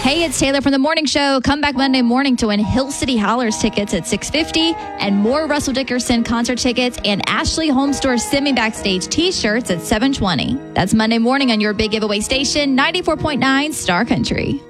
Hey, it's Taylor from The Morning Show. Come back Monday morning to win Hill City Hollers tickets at $6.50 and more Russell Dickerson concert tickets and Ashley Home Store semi-backstage t-shirts at $7.20. That's Monday morning on your big giveaway station, 94.9 Star Country.